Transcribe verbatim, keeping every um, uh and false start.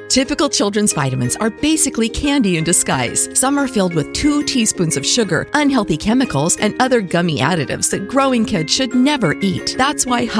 Typical children's vitamins are basically candy in disguise. Some are filled with two teaspoons of sugar, unhealthy chemicals, and other gummy additives that growing kids should never eat. That's why